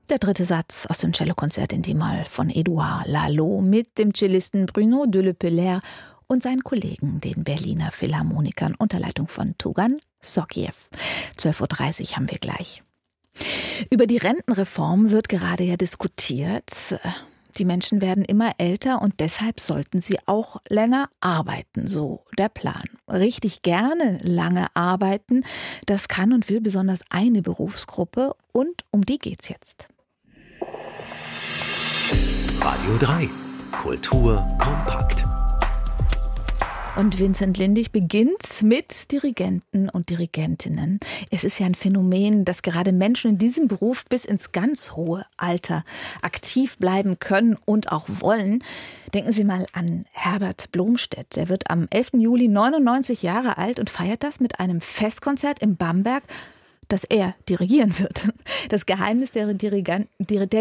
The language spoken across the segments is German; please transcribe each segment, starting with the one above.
Der dritte Satz aus dem Cellokonzert in D-Moll von Édouard Lalo mit dem Cellisten Bruno de Le Pellaert und seinen Kollegen, den Berliner Philharmonikern unter Leitung von Tugan Sokiev. 12.30 Uhr haben wir gleich. Über die Rentenreform wird gerade ja diskutiert. Die Menschen werden immer älter und deshalb sollten sie auch länger arbeiten, so der Plan. Richtig gerne lange arbeiten, das kann und will besonders eine Berufsgruppe und um die geht's jetzt. Radio 3. Kultur kompakt. Und Vincent Lindig beginnt mit Dirigenten und Dirigentinnen. Es ist ja ein Phänomen, dass gerade Menschen in diesem Beruf bis ins ganz hohe Alter aktiv bleiben können und auch wollen. Denken Sie mal an Herbert Blomstedt. Der wird am 11. Juli 99 Jahre alt und feiert das mit einem Festkonzert in Bamberg, das er dirigieren wird. Das Geheimnis der Dirigenten,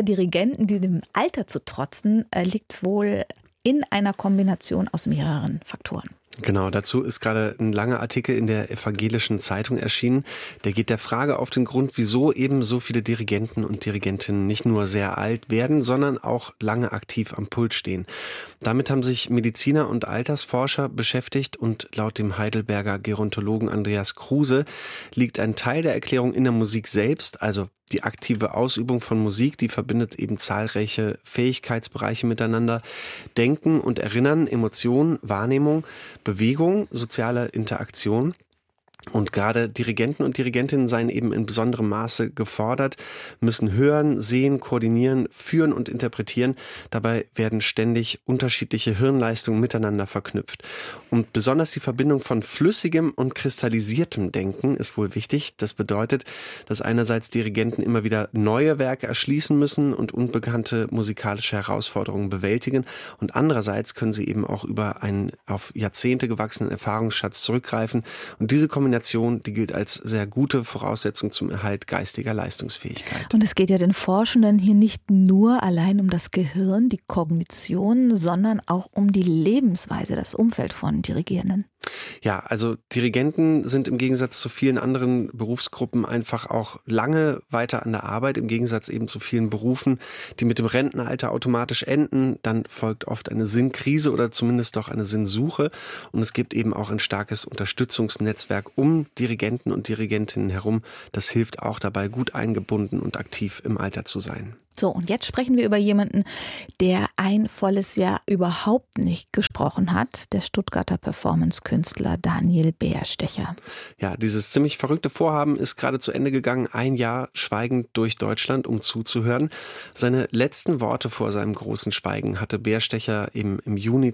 die dem Alter zu trotzen, liegt wohl in einer Kombination aus mehreren Faktoren. Genau, dazu ist gerade ein langer Artikel in der Evangelischen Zeitung erschienen. Der geht der Frage auf den Grund, wieso eben so viele Dirigenten und Dirigentinnen nicht nur sehr alt werden, sondern auch lange aktiv am Pult stehen. Damit haben sich Mediziner und Altersforscher beschäftigt und laut dem Heidelberger Gerontologen Andreas Kruse liegt ein Teil der Erklärung in der Musik selbst, also die aktive Ausübung von Musik, die verbindet eben zahlreiche Fähigkeitsbereiche miteinander. Denken und Erinnern, Emotionen, Wahrnehmung, Bewegung, soziale Interaktion. Und gerade Dirigenten und Dirigentinnen seien eben in besonderem Maße gefordert, müssen hören, sehen, koordinieren, führen und interpretieren. Dabei werden ständig unterschiedliche Hirnleistungen miteinander verknüpft. Und besonders die Verbindung von flüssigem und kristallisiertem Denken ist wohl wichtig. Das bedeutet, dass einerseits Dirigenten immer wieder neue Werke erschließen müssen und unbekannte musikalische Herausforderungen bewältigen. Und andererseits können sie eben auch über einen auf Jahrzehnte gewachsenen Erfahrungsschatz zurückgreifen. Und diese Kombination, die gilt als sehr gute Voraussetzung zum Erhalt geistiger Leistungsfähigkeit. Und es geht ja den Forschenden hier nicht nur allein um das Gehirn, die Kognition, sondern auch um die Lebensweise, das Umfeld von Dirigierenden. Ja, also Dirigenten sind im Gegensatz zu vielen anderen Berufsgruppen einfach auch lange weiter an der Arbeit, im Gegensatz eben zu vielen Berufen, die mit dem Rentenalter automatisch enden. Dann folgt oft eine Sinnkrise oder zumindest doch eine Sinnsuche. Und es gibt eben auch ein starkes Unterstützungsnetzwerk um Dirigenten und Dirigentinnen herum. Das hilft auch dabei, gut eingebunden und aktiv im Alter zu sein. So, und jetzt sprechen wir über jemanden, der ein volles Jahr überhaupt nicht gesprochen hat, der Stuttgarter Performance-Künstler Daniel Beerstecher. Ja, dieses ziemlich verrückte Vorhaben ist gerade zu Ende gegangen, ein Jahr schweigend durch Deutschland, um zuzuhören. Seine letzten Worte vor seinem großen Schweigen hatte Beerstecher im Juni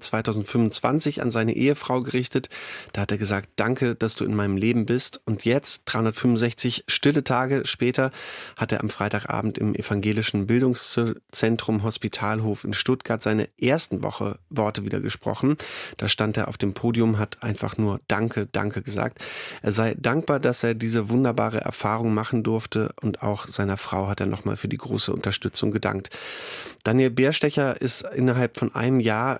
2025 an seine Ehefrau gerichtet. Da hat er gesagt, danke, dass du in meinem Leben bist. Und jetzt, 365 stille Tage später, hat er am Freitagabend im evangelischen Bildungszentrum Hospitalhof in Stuttgart seine ersten Worte wieder gesprochen. Da stand er auf dem Podium, hat einfach nur Danke, Danke gesagt. Er sei dankbar, dass er diese wunderbare Erfahrung machen durfte und auch seiner Frau hat er nochmal für die große Unterstützung gedankt. Daniel Beerstecher ist innerhalb von einem Jahr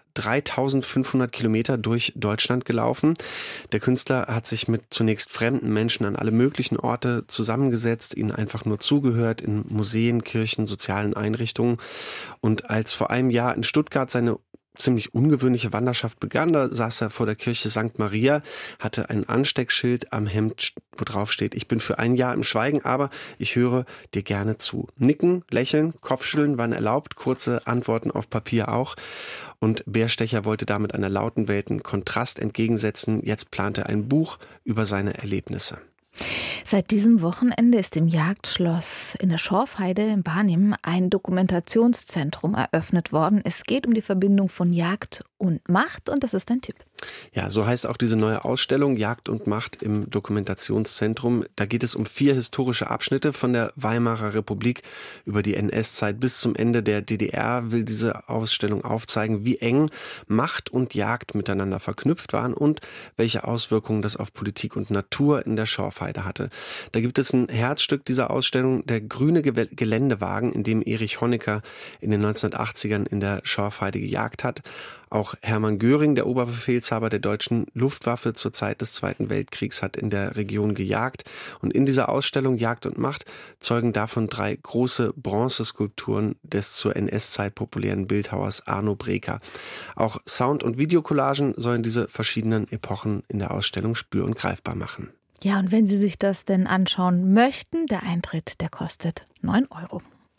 3500 Kilometer durch Deutschland gelaufen. Der Künstler hat sich mit zunächst fremden Menschen an alle möglichen Orte zusammengesetzt, ihnen einfach nur zugehört in Museen, Kirchen, sozialen Einrichtungen. Und als vor einem Jahr in Stuttgart seine ziemlich ungewöhnliche Wanderschaft begann, da saß er vor der Kirche St. Maria, hatte ein Ansteckschild am Hemd, wo drauf steht, ich bin für ein Jahr im Schweigen, aber ich höre dir gerne zu. Nicken, lächeln, Kopfschütteln waren erlaubt, kurze Antworten auf Papier auch. Und Beerstecher wollte damit einer lauten Welt einen Kontrast entgegensetzen. Jetzt plant er ein Buch über seine Erlebnisse. Seit diesem Wochenende ist im Jagdschloss in der Schorfheide in Barnim ein Dokumentationszentrum eröffnet worden. Es geht um die Verbindung von Jagd und Macht und das ist ein Tipp. Ja, so heißt auch diese neue Ausstellung Jagd und Macht im Dokumentationszentrum. Da geht es um 4 historische Abschnitte von der Weimarer Republik über die NS-Zeit bis zum Ende der DDR. Will diese Ausstellung aufzeigen, wie eng Macht und Jagd miteinander verknüpft waren und welche Auswirkungen das auf Politik und Natur in der Schorfheide hatte. Da gibt es ein Herzstück dieser Ausstellung, der grüne Geländewagen, in dem Erich Honecker in den 1980ern in der Schorfheide gejagt hat. Auch Hermann Göring, der Oberbefehlshaber der deutschen Luftwaffe zur Zeit des Zweiten Weltkriegs, hat in der Region gejagt. Und in dieser Ausstellung Jagd und Macht zeugen davon 3 große Bronzeskulpturen des zur NS-Zeit populären Bildhauers Arno Breker. Auch Sound- und Videocollagen sollen diese verschiedenen Epochen in der Ausstellung spür- und greifbar machen. Ja, und wenn Sie sich das denn anschauen möchten, der Eintritt, der kostet 9 €.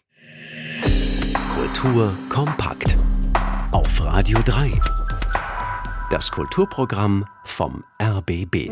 Kultur kompakt. Auf Radio 3. Das Kulturprogramm vom RBB.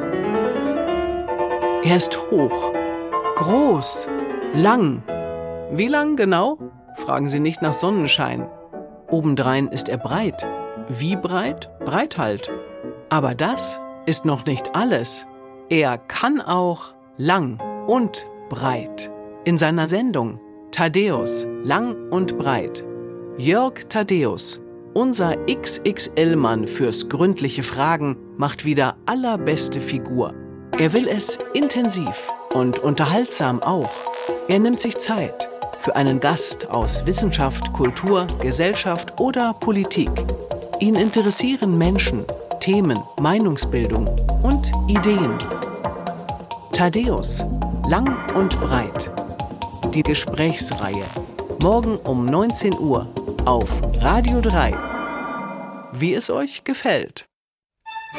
Er ist hoch, groß, lang. Wie lang genau? Fragen Sie nicht nach Sonnenschein. Obendrein ist er breit. Wie breit? Breit halt. Aber das ist noch nicht alles. Er kann auch lang und breit. In seiner Sendung Thaddäus, lang und breit. Jörg Thaddäus, unser XXL-Mann fürs gründliche Fragen, macht wieder allerbeste Figur. Er will es intensiv und unterhaltsam auch. Er nimmt sich Zeit für einen Gast aus Wissenschaft, Kultur, Gesellschaft oder Politik. Ihn interessieren Menschen, Themen, Meinungsbildung und Ideen. Thaddäus, lang und breit. Die Gesprächsreihe. Morgen um 19 Uhr auf Radio 3. Wie es euch gefällt.